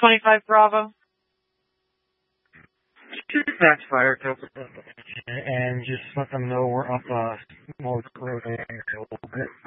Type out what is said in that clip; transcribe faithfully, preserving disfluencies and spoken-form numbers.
twenty-five Bravo. Shoot that fire and just let them know we're up uh, Smoke Road a little bit.